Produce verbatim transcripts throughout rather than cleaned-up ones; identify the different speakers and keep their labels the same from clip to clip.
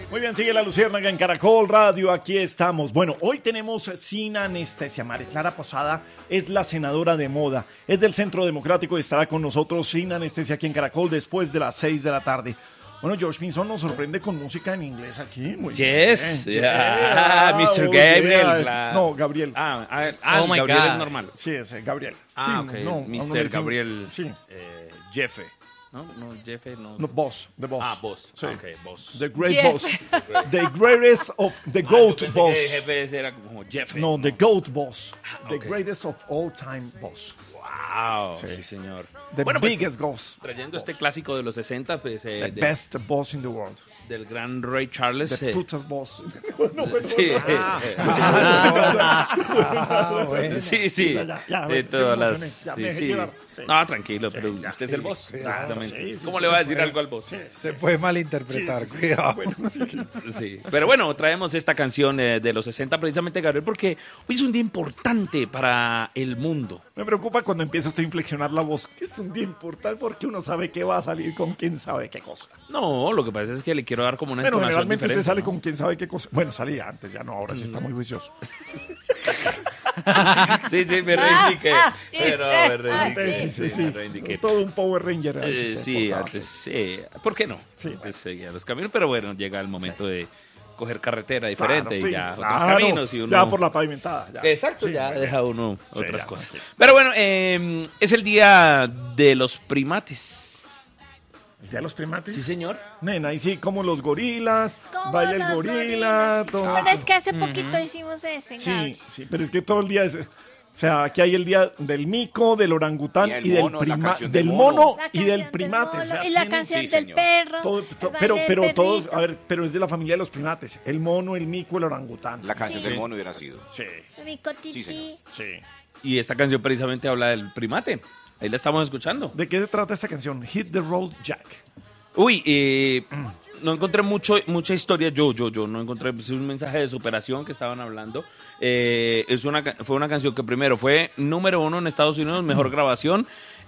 Speaker 1: Muy bien, sigue La Luciérnaga en Caracol Radio, aquí estamos. Bueno, hoy tenemos Sin Anestesia. María Clara Posada es la senadora de moda, es del Centro Democrático y estará con nosotros Sin Anestesia aquí en Caracol después de las seis de la tarde. Bueno, George Pinzón nos sorprende con música en inglés aquí. Muy
Speaker 2: yes,
Speaker 1: bien.
Speaker 2: yeah. Ah, mister Oh, Gabriel.
Speaker 1: Yeah. No, Gabriel.
Speaker 2: Ah, ah, ah
Speaker 3: oh my
Speaker 2: Gabriel
Speaker 3: God.
Speaker 2: es normal.
Speaker 1: Sí, ese, Gabriel.
Speaker 2: Ah,
Speaker 1: sí,
Speaker 2: ok,
Speaker 1: no,
Speaker 2: mister
Speaker 1: no,
Speaker 2: Gabriel
Speaker 1: sí.
Speaker 2: eh, Jefe. No, no, Jefe, no.
Speaker 1: No, boss, the boss.
Speaker 2: Ah, boss.
Speaker 1: Sí.
Speaker 2: Ok, boss.
Speaker 1: The great
Speaker 4: Jeff.
Speaker 1: boss. The greatest of the
Speaker 2: Ah, yo
Speaker 1: goat
Speaker 2: pensé
Speaker 1: boss.
Speaker 2: que jefe era como Jefe.
Speaker 1: No, the goat boss. The
Speaker 2: ok.
Speaker 1: greatest of all time boss.
Speaker 2: Wow, sí,
Speaker 1: Sí.
Speaker 2: señor.
Speaker 1: The
Speaker 2: Bueno, pues,
Speaker 1: biggest boss.
Speaker 2: trayendo este clásico de los sesenta, pues, eh,
Speaker 1: The
Speaker 2: de-
Speaker 1: best boss in the world.
Speaker 2: del gran Ray Charles.
Speaker 1: The
Speaker 2: eh,
Speaker 1: putas boss. No, pues,
Speaker 2: sí,
Speaker 3: Ah, bueno.
Speaker 2: sí, sí.
Speaker 1: Ya, ya, ya,
Speaker 2: de
Speaker 1: me
Speaker 2: todas las.
Speaker 1: emocioné, ya
Speaker 2: sí,
Speaker 1: me dejé
Speaker 2: sí.
Speaker 1: llevar, sí.
Speaker 2: No, tranquilo,
Speaker 1: Sí,
Speaker 2: pero
Speaker 1: ya,
Speaker 2: usted es
Speaker 1: sí,
Speaker 2: el boss,
Speaker 1: claro,
Speaker 2: precisamente.
Speaker 1: sí, sí,
Speaker 2: ¿Cómo
Speaker 1: sí,
Speaker 2: le va a
Speaker 1: sí,
Speaker 2: decir
Speaker 1: sí.
Speaker 2: algo al boss? Sí.
Speaker 3: Se puede malinterpretar,
Speaker 1: Sí, sí, sí.
Speaker 3: cuidado.
Speaker 1: Bueno, sí.
Speaker 2: Sí. Pero bueno, traemos esta canción eh, de los sesenta precisamente, Gabriel, porque hoy es un día importante para el mundo.
Speaker 1: Me preocupa cuando empieza usted a inflexionar la voz, que es un día importante porque uno sabe que va a salir con quién sabe qué cosa.
Speaker 2: No, lo que pasa es que le quiero dar como una
Speaker 1: Bueno,
Speaker 2: entonación
Speaker 1: generalmente usted
Speaker 2: diferente,
Speaker 1: sale
Speaker 2: ¿no?
Speaker 1: con quién sabe qué cosa. Bueno, salía antes, ya no, ahora sí está muy juicioso.
Speaker 2: Sí, sí, me
Speaker 4: Ah,
Speaker 2: reivindiqué.
Speaker 4: ah, sí,
Speaker 2: pero
Speaker 4: eh,
Speaker 2: me reivindiqué.
Speaker 1: Sí, sí, sí.
Speaker 2: me reivindiqué.
Speaker 1: Todo un Power Ranger. a
Speaker 2: Eh,
Speaker 1: veces se
Speaker 2: sí,
Speaker 1: portaba
Speaker 2: antes
Speaker 1: así.
Speaker 2: sí. ¿Por qué no?
Speaker 1: Sí,
Speaker 2: Antes seguía los caminos, pero bueno, llega el momento de coger carretera
Speaker 1: Claro,
Speaker 2: diferente
Speaker 1: sí,
Speaker 2: y ya otros
Speaker 1: claro,
Speaker 2: caminos y uno...
Speaker 1: Ya por la pavimentada. Ya.
Speaker 2: Exacto,
Speaker 1: Sí,
Speaker 2: ya
Speaker 1: muy
Speaker 2: deja
Speaker 1: bien.
Speaker 2: uno
Speaker 1: Sí,
Speaker 2: otras
Speaker 1: ya,
Speaker 2: cosas.
Speaker 1: tranquilo.
Speaker 2: Pero bueno, eh, es el día de los primates.
Speaker 1: ¿El día de los primates?
Speaker 2: Sí, señor.
Speaker 1: Nena, y sí, como los gorilas,
Speaker 4: Como
Speaker 1: baila el
Speaker 4: los
Speaker 1: gorila,
Speaker 4: gorilas.
Speaker 1: todo.
Speaker 4: Pero es que hace poquito hicimos ese,
Speaker 1: Sí,
Speaker 4: Gaby.
Speaker 1: sí, pero es que todo el día es... O sea, aquí hay el día del mico, del orangután
Speaker 5: Y el
Speaker 1: y del
Speaker 5: mono, la
Speaker 1: primate.
Speaker 5: canción
Speaker 1: del
Speaker 5: del
Speaker 1: mono
Speaker 5: mono.
Speaker 4: La
Speaker 1: y
Speaker 4: canción
Speaker 1: del
Speaker 4: del
Speaker 1: primate.
Speaker 4: mono
Speaker 1: o sea,
Speaker 4: y la
Speaker 1: tienen-
Speaker 4: canción
Speaker 5: sí,
Speaker 4: del
Speaker 5: señor.
Speaker 4: perro.
Speaker 1: todo-
Speaker 4: el
Speaker 1: to-
Speaker 4: baile
Speaker 1: pero,
Speaker 4: del
Speaker 1: pero todos,
Speaker 4: perrito.
Speaker 1: a ver, pero es de la familia de los primates. El mono, el mico, el orangután.
Speaker 5: La canción
Speaker 4: Sí.
Speaker 5: del mono hubiera sido.
Speaker 1: Sí,
Speaker 4: Rico tití.
Speaker 5: Sí, señor.
Speaker 1: sí.
Speaker 2: Y esta canción precisamente habla del primate. Ahí la estamos escuchando.
Speaker 1: ¿De qué se trata esta canción? Hit the Road Jack.
Speaker 2: Uy, eh, no encontré mucho, mucha historia. Yo, yo, yo no encontré. Es un mensaje de superación que estaban hablando. Eh, es una, ca- fue una canción que primero fue número uno en Estados Unidos, mejor grabación.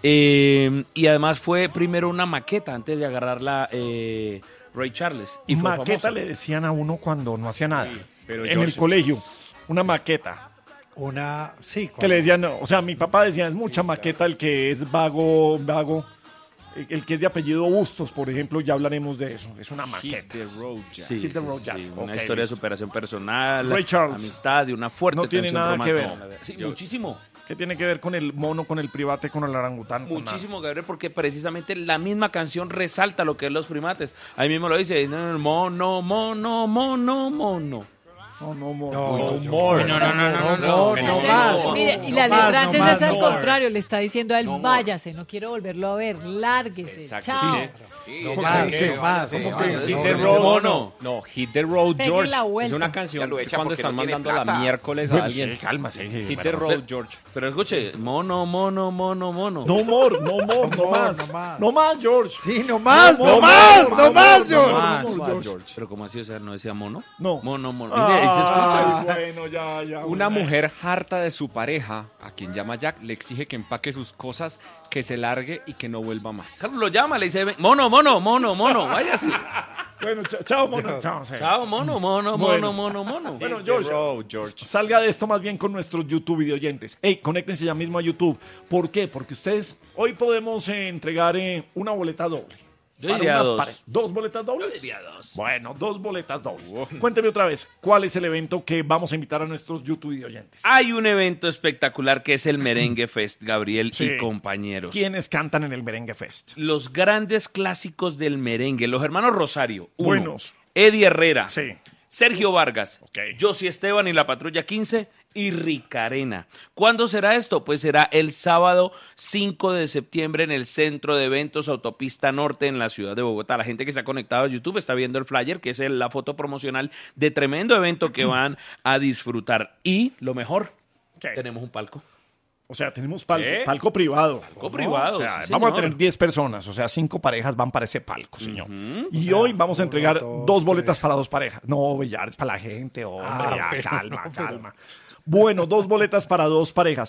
Speaker 2: eh, y además fue primero una maqueta antes de agarrarla eh, Ray Charles. Y fue
Speaker 1: Maqueta
Speaker 2: famosa.
Speaker 1: le decían a uno cuando no hacía nada.
Speaker 2: pero
Speaker 1: en
Speaker 2: yo
Speaker 1: el
Speaker 2: sé.
Speaker 1: colegio. Una maqueta.
Speaker 3: Una, sí,
Speaker 1: Que le decían, o sea, mi papá decía, es mucha maqueta el que es vago, vago. El el que es de apellido Bustos, por ejemplo, ya hablaremos de eso. Es una
Speaker 2: Hit
Speaker 1: maqueta.
Speaker 2: the road, Jack. Sí,
Speaker 1: Hit the
Speaker 2: sí,
Speaker 1: road,
Speaker 2: sí,
Speaker 1: Jack.
Speaker 2: sí, una
Speaker 1: Ok,
Speaker 2: historia
Speaker 1: listo.
Speaker 2: de superación personal,
Speaker 1: Ray Charles.
Speaker 2: amistad y una fuerte
Speaker 1: No tiene
Speaker 2: tensión
Speaker 1: nada que
Speaker 2: romántica.
Speaker 1: ver.
Speaker 2: Sí,
Speaker 1: Yo-
Speaker 2: muchísimo.
Speaker 1: ¿Qué tiene que ver con el mono, con el private, con el orangután? Con
Speaker 2: Muchísimo, Gabriel, porque precisamente la misma canción resalta lo que es los primates. Ahí mismo lo dice, no, no, mono, mono, mono, mono.
Speaker 1: nada. No, no, mo-
Speaker 3: No,
Speaker 1: no,
Speaker 3: yo-
Speaker 1: more.
Speaker 2: No, no, no, no, no,
Speaker 3: no,
Speaker 2: no,
Speaker 3: no
Speaker 2: no,
Speaker 3: más.
Speaker 2: no.
Speaker 6: Mire, y
Speaker 3: No
Speaker 6: la
Speaker 3: más,
Speaker 6: letra
Speaker 3: no
Speaker 6: antes
Speaker 3: más,
Speaker 6: es al
Speaker 3: no.
Speaker 6: contrario, le está diciendo a él,
Speaker 5: No more.
Speaker 6: váyase, no quiero volverlo a ver, lárguese,
Speaker 2: Exacto.
Speaker 6: chao.
Speaker 5: Sí,
Speaker 3: No
Speaker 5: es
Speaker 3: más,
Speaker 5: que-
Speaker 3: no más.
Speaker 5: ¿Cómo
Speaker 3: no
Speaker 5: que
Speaker 3: más,
Speaker 5: Hit
Speaker 3: no,
Speaker 5: the
Speaker 3: no,
Speaker 5: Road?
Speaker 2: Mono.
Speaker 7: No, Hit the Road,
Speaker 6: Pegue
Speaker 7: George.
Speaker 6: la vuelta.
Speaker 7: Es una
Speaker 5: Ya
Speaker 7: canción
Speaker 5: lo
Speaker 7: que
Speaker 5: echa
Speaker 7: cuando
Speaker 5: porque
Speaker 7: están
Speaker 5: no tiene
Speaker 7: mandando la
Speaker 5: plata.
Speaker 7: miércoles a
Speaker 1: Bueno,
Speaker 7: alguien.
Speaker 1: sí, cálmase.
Speaker 7: Hit
Speaker 1: bueno,
Speaker 7: the
Speaker 1: pero-
Speaker 7: Road, George.
Speaker 2: Pero escuche, mono, mono, mono, mono.
Speaker 1: No more, no more, no,
Speaker 3: No more,
Speaker 1: más.
Speaker 3: no más.
Speaker 1: No más, George.
Speaker 3: Sí, no más,
Speaker 1: No
Speaker 3: no,
Speaker 1: more,
Speaker 3: más,
Speaker 1: no
Speaker 3: no,
Speaker 1: more,
Speaker 3: más,
Speaker 1: no
Speaker 3: George.
Speaker 1: más.
Speaker 7: Más,
Speaker 1: George.
Speaker 7: George.
Speaker 2: Pero como así, o sea, ¿no decía mono?
Speaker 1: No.
Speaker 2: Mono, mono. Mire, ahí se
Speaker 1: Ah,
Speaker 2: escucha.
Speaker 1: bueno, ya, ya.
Speaker 7: Una
Speaker 1: bueno.
Speaker 7: mujer harta de su pareja, a quien llama Jack, le exige que empaque sus cosas, que se largue y que no vuelva más.
Speaker 2: Carlos lo llama, le dice, ven, mono, mono, mono, mono, váyase.
Speaker 1: Bueno, cha- chao, mono. Chao, sí.
Speaker 2: Chao, mono, mono,
Speaker 1: Bueno.
Speaker 2: mono, mono, mono.
Speaker 1: Bueno,
Speaker 7: Hit the
Speaker 1: George,
Speaker 7: road, George.
Speaker 1: salga de esto más bien con nuestros YouTube videoyentes. Hey, conéctense ya mismo a YouTube. ¿Por qué? Porque ustedes, hoy podemos eh, entregar eh, una boleta doble.
Speaker 2: Yo
Speaker 1: Para
Speaker 2: diría
Speaker 1: una
Speaker 2: dos.
Speaker 1: pare- ¿Dos boletas dobles?
Speaker 2: Yo diría dos.
Speaker 1: Bueno, dos boletas dobles. Cuénteme otra vez, ¿cuál es el evento que vamos a invitar a nuestros YouTube videoyentes?
Speaker 2: Hay un evento espectacular que es el Merengue Fest, Gabriel
Speaker 1: Sí.
Speaker 2: y compañeros.
Speaker 1: ¿Quiénes cantan en el Merengue Fest?
Speaker 2: Los grandes clásicos del merengue. Los hermanos Rosario. uno.
Speaker 1: Buenos.
Speaker 2: Eddie Herrera.
Speaker 1: Sí.
Speaker 2: Sergio Vargas.
Speaker 1: Ok.
Speaker 2: Josie Esteban y la Patrulla quince. Y Ricarena. ¿Cuándo será esto? Pues será el sábado cinco de septiembre en el Centro de Eventos Autopista Norte en la ciudad de Bogotá. La gente que está conectada a YouTube está viendo el flyer, que es el- la foto promocional de tremendo evento que van a disfrutar. Y lo mejor,
Speaker 1: ¿Qué?
Speaker 2: tenemos un palco.
Speaker 1: O sea, tenemos palco,
Speaker 2: ¿Qué?
Speaker 1: palco privado.
Speaker 2: Palco privado,
Speaker 1: O sea,
Speaker 2: sí,
Speaker 1: vamos a
Speaker 2: señor.
Speaker 1: tener diez personas, o sea, cinco parejas van para ese palco, señor. Y
Speaker 3: sea,
Speaker 1: hoy vamos a
Speaker 3: uno,
Speaker 1: entregar
Speaker 3: dos,
Speaker 1: dos boletas
Speaker 3: tres.
Speaker 1: para dos parejas. No, Villar, es para la gente, hombre,
Speaker 3: Ah,
Speaker 1: ya,
Speaker 3: bueno,
Speaker 1: calma,
Speaker 3: no, pero-
Speaker 1: calma. Bueno, dos boletas para dos parejas.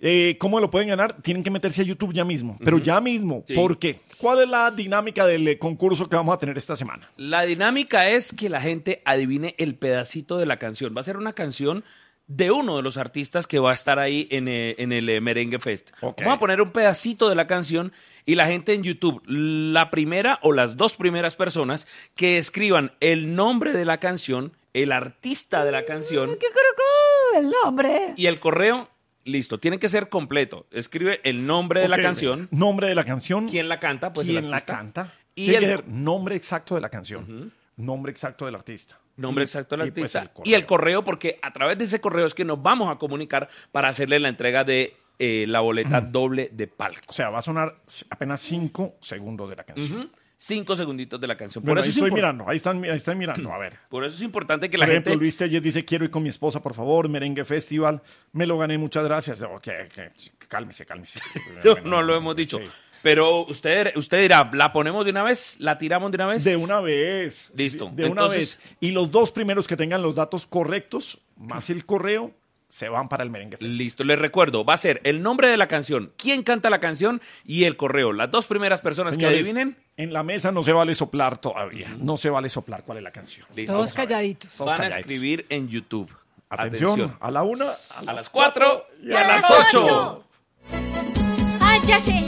Speaker 1: Eh, ¿Cómo lo pueden ganar? Tienen que meterse a YouTube ya mismo, pero ya mismo.
Speaker 2: Sí.
Speaker 1: ¿Por qué? ¿Cuál es la dinámica del eh, concurso que vamos a tener esta semana?
Speaker 2: La dinámica es que la gente adivine el pedacito de la canción. Va a ser una canción de uno de los artistas que va a estar ahí en, eh, en el eh, Merengue Fest.
Speaker 1: Ok.
Speaker 2: Vamos a poner un pedacito de la canción y la gente en YouTube, la primera o las dos primeras personas que escriban el nombre de la canción, el artista de la canción
Speaker 6: ¡Qué caracol! El nombre.
Speaker 2: y el correo, listo. Tiene que ser completo. Escribe el nombre de la
Speaker 1: Ok,
Speaker 2: canción,
Speaker 1: Nombre de la canción.
Speaker 2: quién la canta, pues el
Speaker 1: ¿Quién la
Speaker 2: artista.
Speaker 1: canta?
Speaker 2: Y
Speaker 1: Tiene
Speaker 2: el-
Speaker 1: que ser nombre exacto de la canción. Nombre exacto del artista.
Speaker 2: Nombre
Speaker 1: Y-
Speaker 2: exacto del
Speaker 1: y, pues,
Speaker 2: artista
Speaker 1: el
Speaker 2: y el correo, porque a través de ese correo es que nos vamos a comunicar para hacerle la entrega de eh, la boleta doble de palco.
Speaker 1: O sea, va a sonar apenas cinco segundos de la canción.
Speaker 2: Ujú. Cinco segunditos de la canción.
Speaker 1: Bueno,
Speaker 2: Por eso,
Speaker 1: ahí
Speaker 2: es
Speaker 1: estoy
Speaker 2: impor-
Speaker 1: mirando, ahí están, ahí están mirando, a ver.
Speaker 2: por eso es importante que
Speaker 1: Por
Speaker 2: la
Speaker 1: ejemplo,
Speaker 2: gente...
Speaker 1: Luis Telles dice, quiero ir con mi esposa, por favor, Merengue Festival, me lo gané, muchas gracias. Ok, ok, cálmese, cálmese.
Speaker 2: No,
Speaker 1: Bueno,
Speaker 2: no lo hemos dicho.
Speaker 1: sí.
Speaker 2: Pero usted, usted dirá, ¿la ponemos de una vez? ¿La tiramos de una vez?
Speaker 1: De una vez.
Speaker 2: Listo.
Speaker 1: De, de una
Speaker 2: Entonces-
Speaker 1: vez. Y los dos primeros que tengan los datos correctos, más el correo, se van para el Merengue Festival.
Speaker 2: Listo, les recuerdo, va a ser el nombre de la canción, quién canta la canción y el correo. Las dos primeras personas
Speaker 1: Señores,
Speaker 2: que adivinen,
Speaker 1: en la mesa no se vale soplar todavía. No se vale soplar cuál es la canción.
Speaker 2: listo,
Speaker 6: Todos
Speaker 2: vamos a ver.
Speaker 6: calladitos.
Speaker 1: Todos
Speaker 2: Van a
Speaker 1: calladitos.
Speaker 2: escribir en YouTube.
Speaker 1: Atención, a la una, a,
Speaker 2: A las cuatro y a las
Speaker 4: ocho.
Speaker 2: ocho.
Speaker 4: ¡Ah, ya sé!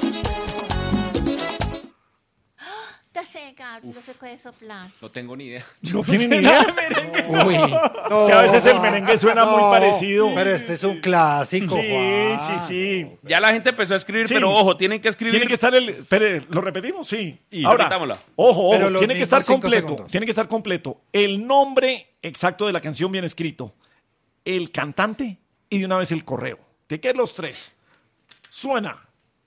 Speaker 4: ¡Ah! Ya sé, Gabriel, no se puede soplar.
Speaker 7: No tengo ni idea.
Speaker 1: No tienen ni idea.
Speaker 3: Uy, no,
Speaker 1: que a veces el
Speaker 3: Juan,
Speaker 1: merengue suena muy parecido.
Speaker 3: Pero este es un clásico,
Speaker 1: Sí,
Speaker 3: Juan.
Speaker 1: sí, sí.
Speaker 2: Ya la gente empezó a escribir,
Speaker 1: Sí.
Speaker 2: pero ojo, tienen que escribir.
Speaker 1: Tiene que estar el. Espere, ¿lo repetimos? Sí.
Speaker 2: Y
Speaker 1: Ahora,
Speaker 2: repitámosla.
Speaker 1: ojo,
Speaker 3: Pero
Speaker 1: ojo,
Speaker 3: los
Speaker 1: tiene que
Speaker 3: mismos
Speaker 1: estar
Speaker 3: cinco
Speaker 1: completo.
Speaker 3: segundos.
Speaker 1: Tiene que estar completo. El nombre exacto de la canción bien escrito, el cantante y de una vez el correo. ¿De qué los tres? Suena.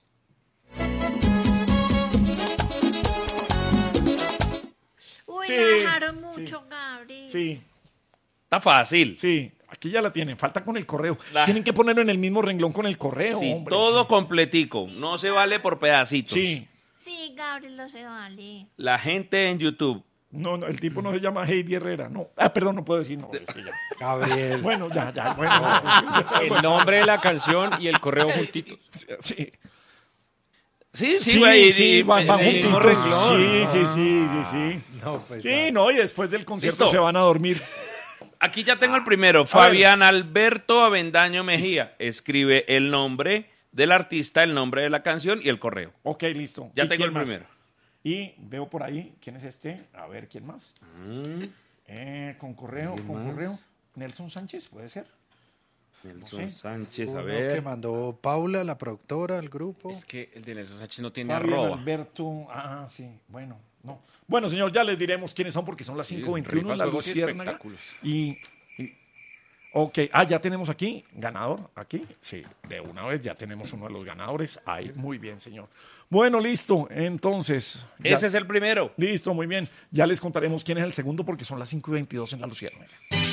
Speaker 4: Uy,
Speaker 1: Sí,
Speaker 4: la dejaron
Speaker 1: sí.
Speaker 4: mucho, Gabriel.
Speaker 1: Sí,
Speaker 2: Está fácil.
Speaker 1: sí. Aquí ya la tienen. Falta con el correo.
Speaker 2: La-
Speaker 1: Tienen que ponerlo en el mismo renglón con el correo.
Speaker 2: Sí,
Speaker 1: hombre.
Speaker 2: todo completico. No se vale por pedacitos.
Speaker 1: Sí.
Speaker 4: Sí, Gabriel, lo se vale.
Speaker 2: La gente en YouTube.
Speaker 1: No, no, el tipo no se llama Heidi Herrera. No. Ah, perdón, no puedo decir no. Es que ya.
Speaker 3: Gabriel.
Speaker 1: Bueno, ya, ya. Bueno,
Speaker 7: El nombre de la canción y el correo juntitos.
Speaker 1: sí.
Speaker 2: Sí, sí,
Speaker 1: Sí,
Speaker 2: güey,
Speaker 1: sí,
Speaker 2: y-
Speaker 1: van, van
Speaker 2: sí,
Speaker 1: juntitos.
Speaker 2: corrección.
Speaker 1: Sí, sí, sí, sí, sí.
Speaker 3: No, pues.
Speaker 1: Sí, no, y después del concierto
Speaker 2: Listo.
Speaker 1: se van a dormir.
Speaker 2: Aquí ya tengo el primero. Fabián Alberto Avendaño Mejía. Escribe el nombre del artista, el nombre de la canción y el correo.
Speaker 1: Ok, listo.
Speaker 2: Ya
Speaker 1: ¿Y
Speaker 2: tengo
Speaker 1: quién
Speaker 2: el
Speaker 1: más?
Speaker 2: primero.
Speaker 1: Y veo por ahí, ¿quién es este? A ver, ¿quién más? Eh, con correo,
Speaker 2: ¿Quién
Speaker 1: con
Speaker 2: más?
Speaker 1: correo. Nelson Sánchez, ¿puede ser?
Speaker 2: Nelson
Speaker 1: sé.
Speaker 2: Sánchez, a
Speaker 3: Uno que
Speaker 2: ver.
Speaker 3: mandó Paula, la productora, al grupo.
Speaker 7: Es que el de Nelson Sánchez no tiene
Speaker 1: Fabián
Speaker 7: arroba.
Speaker 1: Alberto. Ah, sí, bueno, no. Bueno, señor, ya les diremos quiénes son porque son las cinco veintiuno en la
Speaker 7: rifas,
Speaker 1: Luciérnaga.
Speaker 7: espectáculos.
Speaker 1: Y, y- ok, ah, ya tenemos aquí, ganador, aquí. Sí, de una vez ya tenemos uno de los ganadores. Ahí, muy bien, señor. Bueno, listo, entonces. ya-
Speaker 2: Ese es el primero.
Speaker 1: Listo, muy bien. Ya les contaremos quién es el segundo porque son las cinco y veintidós en la Luciérnaga.